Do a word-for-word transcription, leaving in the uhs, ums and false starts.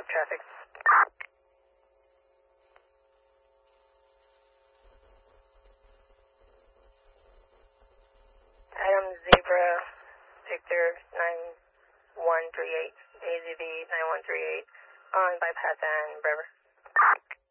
up traffic. Adam Zebra, Victor nine one three eight, A Z V nine one three eight, on bypass and Brever.